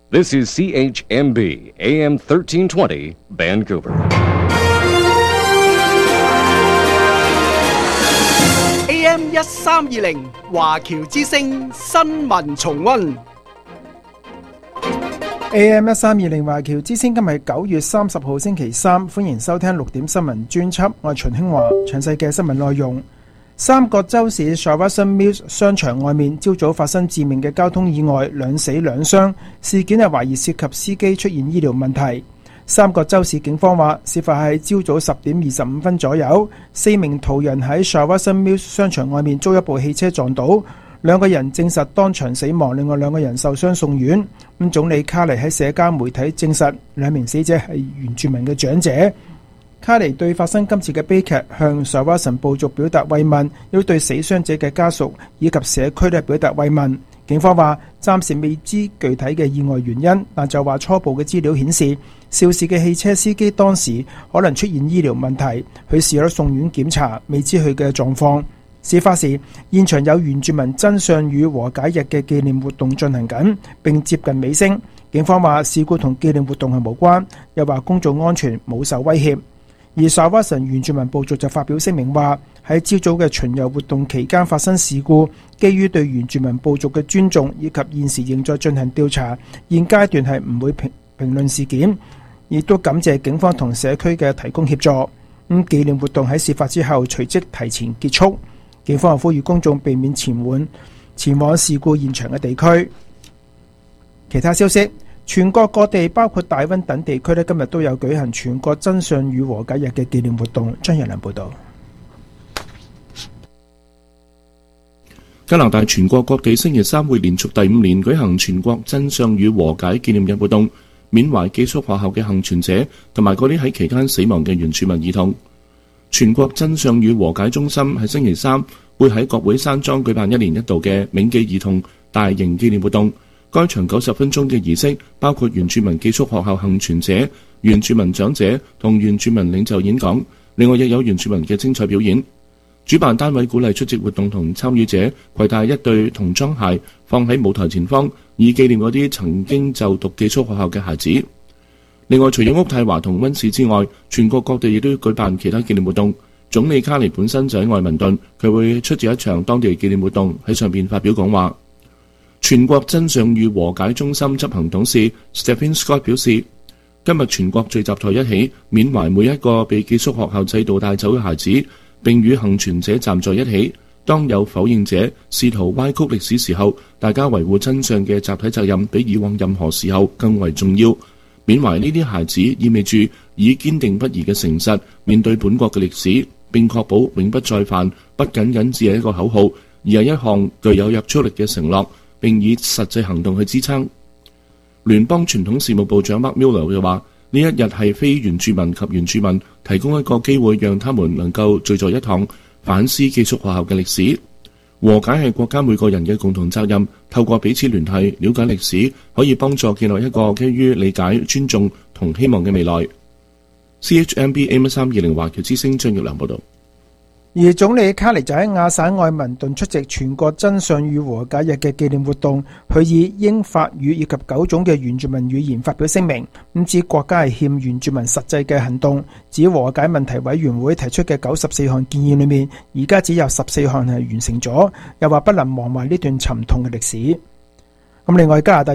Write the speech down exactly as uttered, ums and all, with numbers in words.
This is C H M B, A M thirteen twenty, Vancouver. A M 一三二零華僑之聲新聞重溫。 A M 一三二零華僑之聲今日九月三十號星期三，歡迎收聽六點新聞專輯。我係秦興華，詳細嘅新聞內容。三角洲市 Shawson Mills 商場外面朝早發生致命嘅交通意外，兩死兩傷。事件係懷疑涉及司機出現醫療問題。三角洲市警方話，事發喺朝早十點二十五分左右，四名途人喺 Shawson Mills 商場外面遭一部汽車撞倒，兩個人證實當場死亡，另外兩個人受傷送院。咁總理卡尼喺社交媒體證實，兩名死者係原住民嘅長者。卡尼對發生今次嘅悲劇向沙瓦神部族表達慰問，亦都對死傷者嘅家屬以及社區咧表達慰問。警方話暫時未知具體嘅意外原因，但就話初步嘅資料顯示，肇事嘅汽車司機當時可能出現醫療問題，佢事後送院檢查，未知佢嘅狀況。事發時現場有原住民真相與和解日嘅紀念活動進行緊，並接近尾聲。警方話事故同紀念活動係無關，又話公眾安全冇受威脅。而沙瓦神原住民部族就發表聲明話，喺朝早嘅巡遊活動期間發生事故，基於對原住民部族嘅尊重以及現時仍在進行調查，現階段係唔會評評論事件，亦都感謝警方同社區嘅提供協助。咁紀念活動喺事發之後隨即提前結束。警方又呼籲公眾避免前往前往事故現場嘅地區。其他消息，全國各地包括大溫等地區咧，今日都有舉行全國真相與和解日嘅紀念活動。張日良報道。 加拿大全國各地星期三會連續第五年舉行全國真相與和解紀念日活動，緬懷寄宿學校嘅幸存者同埋嗰啲喺期間死亡嘅原住民兒童。全國真相與和解中心喺星期三會喺國會山莊舉辦一年一度嘅銘記兒童大型紀念活動。該場九十分鐘嘅儀式包括原住民寄宿學校幸存者、原住民長者同原住民領袖演講，另外亦有原住民嘅精彩表演。主辦單位鼓勵出席活動同參與者攜帶一對童裝鞋放喺舞台前方，以紀念嗰啲曾經就讀寄宿學校嘅孩子。另外，除咗渥太華同溫市之外，全國各地亦都舉辦其他紀念活動。總理卡尼本身就喺愛民頓，佢會出席一場當地紀念活動，喺上邊發表講話。全國真相與和解中心執行董事 Stephen Scott 表示，今日全國聚集在一起，緬懷每一個被寄宿學校制度帶走嘅孩子，並與幸存者站在一起。當有否認者試圖歪曲歷史時候，大家維護真相嘅集體責任比以往任何時候更為重要。緬懷呢啲孩子意味住以堅定不移嘅誠實面對本國嘅歷史，並確保永不再犯，不僅僅只係一個口號，而係一項具有約束力嘅承諾，並以實際行動去支撐。聯邦傳統事務部長 Mark Miller 就話：呢一日係非原住民及原住民提供一個機會，讓他們能夠聚在一堂，反思寄宿學校嘅歷史。和解係國家每個人嘅共同責任，透過彼此聯繫、了解歷史，可以幫助建立一個基於理解、尊重同希望嘅未來。C H M B A M 三二零華僑之聲張玉良報道。 而總理卡尼就喺亞省愛民頓出席全國真相與和解日嘅紀念活動，佢以英法語以及九種嘅原住民語言發表聲明，咁指國家係欠原住民實際嘅行動，指和解問題委員會提出嘅九十四項建議裏面，而家只有十四項係完成咗，又話不能忘懷呢段沉痛嘅歷史。咁另外加拿大